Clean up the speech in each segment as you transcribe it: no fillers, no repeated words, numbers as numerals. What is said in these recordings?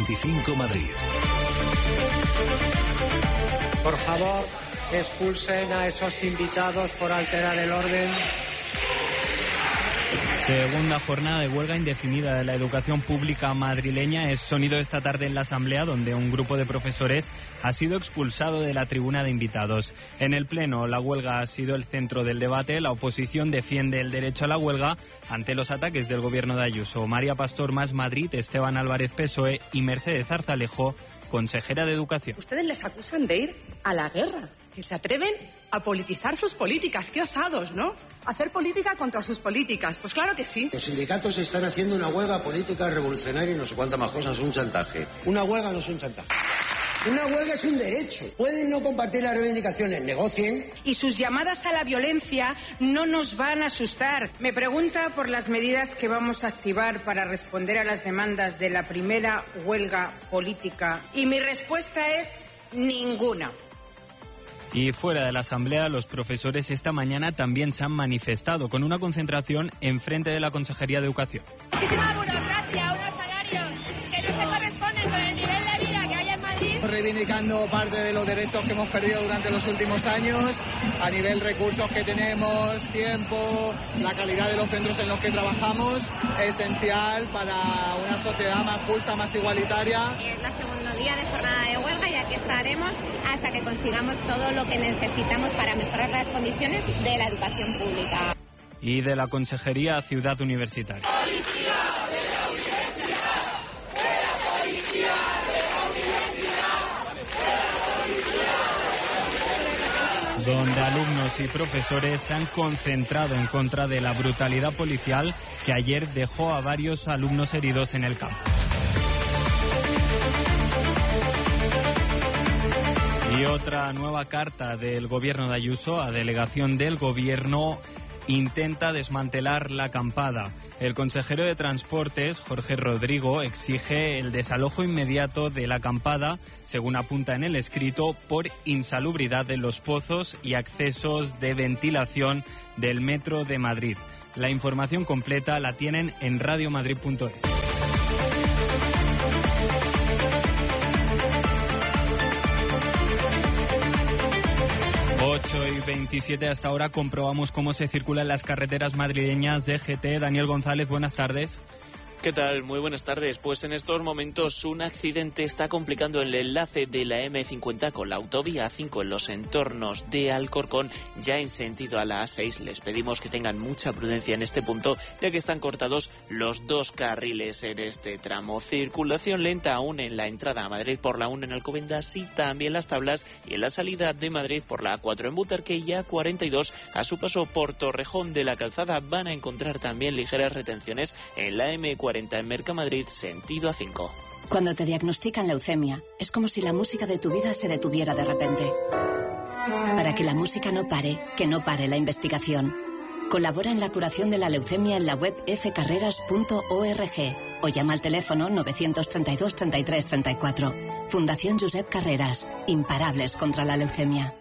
25 Madrid. Por favor, expulsen a esos invitados por alterar el orden. Segunda jornada de huelga indefinida de la educación pública madrileña es sonido esta tarde en la Asamblea, donde un grupo de profesores ha sido expulsado de la tribuna de invitados. En el Pleno, la huelga ha sido el centro del debate. La oposición defiende el derecho a la huelga ante los ataques del gobierno de Ayuso. María Pastor, Más Madrid, Esteban Álvarez, PSOE, y Mercedes Zarzalejo, consejera de Educación. Ustedes les acusan de ir a la guerra, que se atreven a politizar sus políticas. Qué osados, ¿no? Hacer política contra sus políticas. Pues claro que sí. Los sindicatos están haciendo una huelga política revolucionaria y no sé cuántas más cosas, un chantaje. Una huelga no es un chantaje. Una huelga es un derecho. Pueden no compartir las reivindicaciones, negocien. Y sus llamadas a la violencia no nos van a asustar. Me pregunta por las medidas que vamos a activar para responder a las demandas de la primera huelga política. Y mi respuesta es ninguna. Y fuera de la Asamblea, los profesores esta mañana también se han manifestado con una concentración enfrente de la Consejería de Educación. Muchísima burocracia, unos salarios que no se corresponden con el nivel de vida que hay en Madrid. Reivindicando parte de los derechos que hemos perdido durante los últimos años, a nivel recursos que tenemos, tiempo, la calidad de los centros en los que trabajamos, esencial para una sociedad más justa, más igualitaria. Es la segunda día de jornada de huelga y aquí estaremos hasta que consigamos todo lo que necesitamos para mejorar las condiciones de la educación pública. Y de la Consejería a Ciudad Universitaria. Donde alumnos y profesores se han concentrado en contra de la brutalidad policial que ayer dejó a varios alumnos heridos en el campo. Y otra nueva carta del gobierno de Ayuso a delegación del gobierno intenta desmantelar la acampada. El consejero de Transportes, Jorge Rodrigo, exige el desalojo inmediato de la acampada, según apunta en el escrito, por insalubridad de los pozos y accesos de ventilación del Metro de Madrid. La información completa la tienen en radiomadrid.es. 8:27 hasta ahora comprobamos cómo se circula en las carreteras madrileñas de GT. Daniel González, buenas tardes. ¿Qué tal? Muy buenas tardes. Pues en estos momentos un accidente está complicando el enlace de la M50 con la autovía A5 en los entornos de Alcorcón, ya en sentido a la A6. Les pedimos que tengan mucha prudencia en este punto, ya que están cortados los dos carriles en este tramo. Circulación lenta aún en la entrada a Madrid por la 1 en Alcobendas y también Las Tablas, y en la salida de Madrid por la A4 en Butarque y A42 a su paso por Torrejón de la Calzada. Van a encontrar también ligeras retenciones en la M40 en Mercamadrid, sentido A5. Cuando te diagnostican leucemia, es como si la música de tu vida se detuviera de repente. Para que la música no pare, que no pare la investigación. Colabora en la curación de la leucemia en la web fcarreras.org o llama al teléfono 932 33 34. Fundación Josep Carreras, imparables contra la leucemia.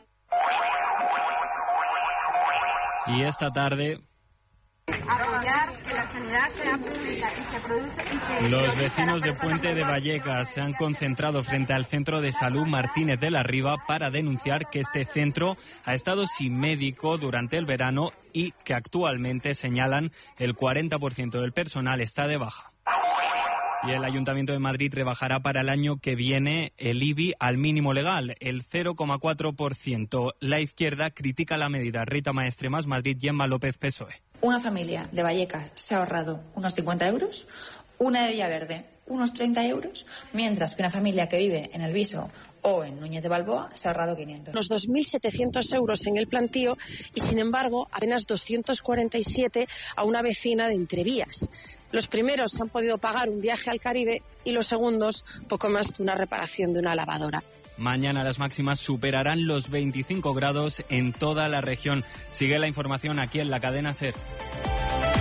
Y esta tarde... Apoyar que la sanidad sea pública, que se produce y se... Los vecinos de Puente de Vallecas se han concentrado frente al Centro de Salud Martínez de la Riva para denunciar que este centro ha estado sin médico durante el verano y que actualmente, señalan, el 40% del personal está de baja. Y el Ayuntamiento de Madrid rebajará para el año que viene el IBI al mínimo legal, el 0,4%. La izquierda critica la medida. Rita Maestre, Más Madrid, Gemma López, PSOE. Una familia de Vallecas se ha ahorrado unos 50 euros, una de Villaverde unos 30 euros, mientras que una familia que vive en El Viso o en Núñez de Balboa se ha ahorrado 500. Unos 2.700 euros en el plantío y, sin embargo, apenas 247 a una vecina de Entrevías. Los primeros han podido pagar un viaje al Caribe y los segundos poco más que una reparación de una lavadora. Mañana las máximas superarán los 25 grados en toda la región. Sigue la información aquí en la cadena SER.